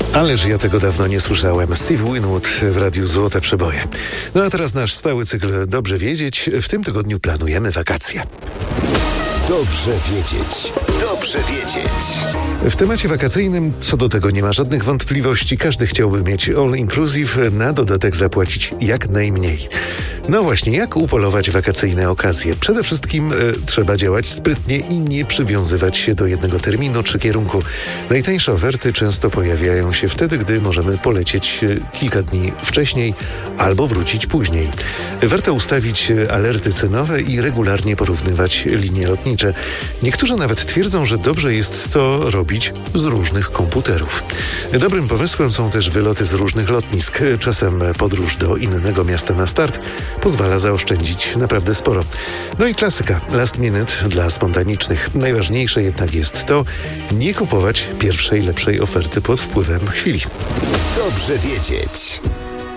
Ależ ja tego dawno nie słyszałem. Steve Winwood w Radiu Złote Przeboje. No a teraz nasz stały cykl Dobrze Wiedzieć. W tym tygodniu planujemy wakacje. Dobrze wiedzieć. Dobrze wiedzieć. W temacie wakacyjnym co do tego nie ma żadnych wątpliwości. Każdy chciałby mieć all inclusive, na dodatek zapłacić jak najmniej. No właśnie, jak upolować wakacyjne okazje? Przede wszystkim trzeba działać sprytnie i nie przywiązywać się do jednego terminu czy kierunku. Najtańsze oferty często pojawiają się wtedy, gdy możemy polecieć kilka dni wcześniej albo wrócić później. Warto ustawić alerty cenowe i regularnie porównywać linie lotnicze. Niektórzy nawet twierdzą, że dobrze jest to robić z różnych komputerów. Dobrym pomysłem są też wyloty z różnych lotnisk. Czasem podróż do innego miasta na start pozwala zaoszczędzić naprawdę sporo. No i klasyka, last minute dla spontanicznych. Najważniejsze jednak jest to, nie kupować pierwszej lepszej oferty pod wpływem chwili. Dobrze wiedzieć.